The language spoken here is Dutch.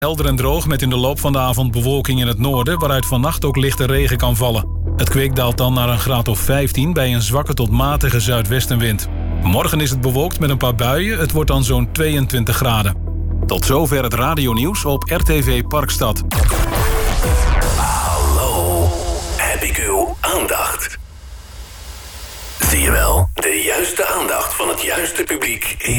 Helder en droog met in de loop van de avond bewolking in het noorden, waaruit vannacht ook lichte regen kan vallen. Het kwik daalt dan naar een graad of 15 bij een zwakke tot matige zuidwestenwind. Morgen is het bewolkt met een paar buien, het wordt dan zo'n 22 graden. Tot zover het radionieuws op RTV Parkstad. Hallo, heb ik uw aandacht? Zie je wel, de juiste aandacht van het juiste publiek